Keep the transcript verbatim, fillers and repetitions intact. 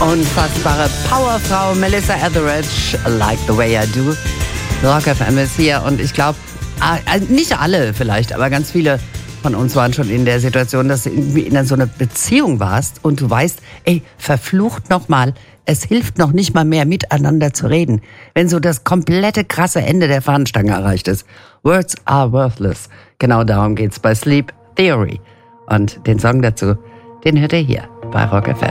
Unfassbare Powerfrau Melissa Etheridge, Like the Way I Do. Rock F M ist hier und ich glaube, nicht alle vielleicht, aber ganz viele von uns waren schon in der Situation, dass du irgendwie in so einer Beziehung warst und du weißt, ey, verflucht nochmal, es hilft noch nicht mal mehr miteinander zu reden, wenn so das komplette krasse Ende der Fahnenstange erreicht ist. Words are worthless. Genau darum geht's bei Sleep Theory. Und den Song dazu, den hört ihr hier bei Rock F M.